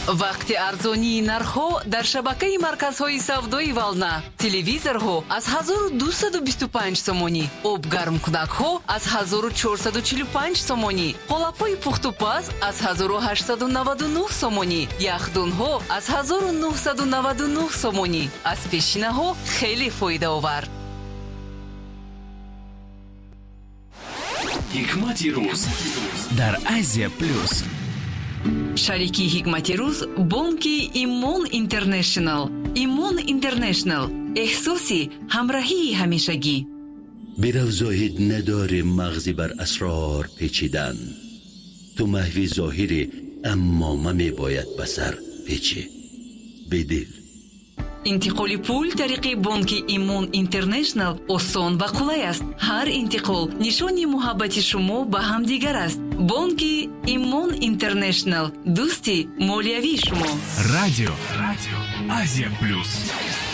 вақти арзонии нархҳо дар шабакаи марказҳои савдои Вална. Телевизорҳо аз 1225 сомонӣ, обгармкунакҳо аз 1445 сомонӣ, қолапҳои пухтупаз аз 1899 сомонӣ, яхдунҳо аз 1999 сомонӣ. аз пешинаҳо хеле фоидаовар. ҳикмати рӯз дар Азия плюс. шарики ҳикмати рӯз бонки Имон Интернешнл. Имон Интернешнл, эҳсоси ҳамроҳии ҳамешагӣ. برو زاهد نداره مغزی بر اسرار پیچیدن. تو محوی ظاهری اما می باید بسر پیچی بدل. интиқоли пул тариқи бонки Имон Интернешнл осон ва қулай аст. ҳар интиқол нишони муҳаббати шумо ба ҳамдигар аст. бонки Имон Интернешнл, дӯсти молиявии шумо. Радио Азия плюс.